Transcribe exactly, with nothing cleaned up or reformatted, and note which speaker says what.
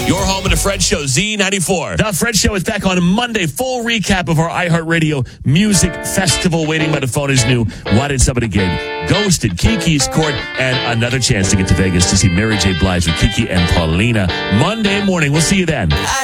Speaker 1: Your home in the Fred Show, Z ninety-four. The Fred Show is back on Monday. Full recap of our iHeartRadio Music Festival. Waiting by the Phone is new. Why Did Somebody Get Ghosted? Kiki's Court, and another chance to get to Vegas to see Mary J. Blige with Kiki and Paulina Monday morning. We'll see you then.